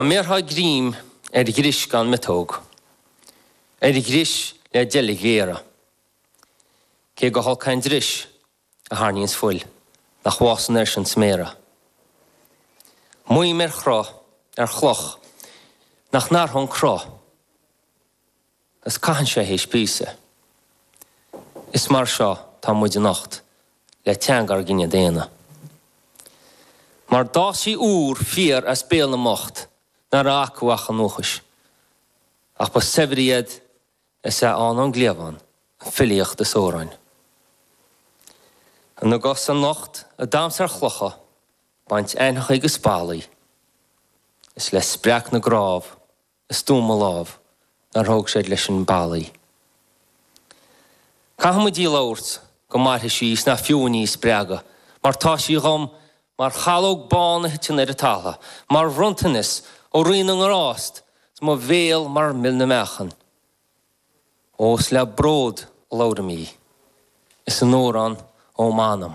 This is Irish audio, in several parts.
Mér ha grím gris gan metóg. Gris le delig léra. Cé go hall cain dris a harníns fuil, nach wasan sin sméra. Mwy mér chra chloch, nach nar hon chra. As cahan sé héis bíse. Is mar seo tá muid nacht, le teangar ginne déna. Mar dásí úr fiar as béal na mocht, nar acuach an nóchis. Ach ba sevriad is an glévan, filiach de sórain. An agos an nacht, a damsar chlocha, baint einach ag spálaí. Is le spreach na gráb, is dúma láb, nar hóg sé leis an bálaí. Caham dí láirt go maithe síos na fiúní spreaga, mar tá sí rom mar chalóg bán hitin ar a tala, mar runtanis ó rian an rást, má bhéal mar milna mechan. Os le bród láda mí, is an óran ó mánam.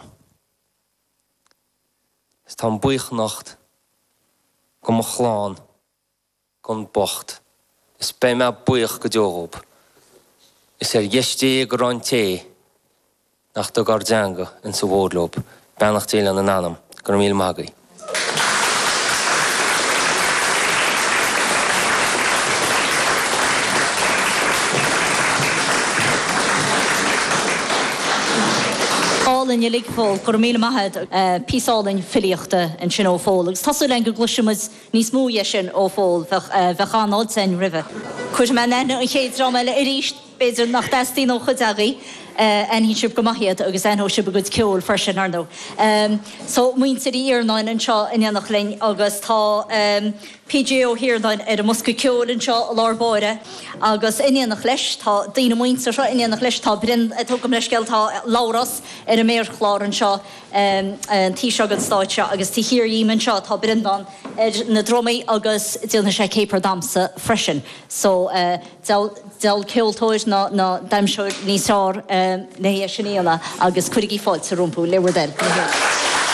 Is tá buich nacht, go mo chláán, gon bocht, is bei me buich go deogob. Is jeshté go ran té, nach do gardjanga in sa wódlob, benach téil an anam, gur míl magaí. Álainn i lig fól, gur míle maithid písálainn filiachta in sin ó fól. Agus tasú lein go gluisimas níos múie sin ó fól, bheitchan áidsain ribhe. Cuir me nena an chéad rámeile i ríist, beidir nach destí nó chudaí, en hí sib go maiad agus enó sib a go ceol fersin arno. So muinte í iarnáin an seo in anach lein agus tá PGO hiarnáin ar a musca ceol an seo a lárbáire agus iníanach leis tá daoine muinte seo iníanach leis tá brin tugam leis geil tá láras ar a méir chlár an seo an tí segan stáitse agus tí hir íman seo tá brindan na dromaí agus díalna sé cépar damsa freisin. So del ceoltóir na daimseoir níosár na hé sinnéala agus chuirigí fáil sa rúmpú lewer den.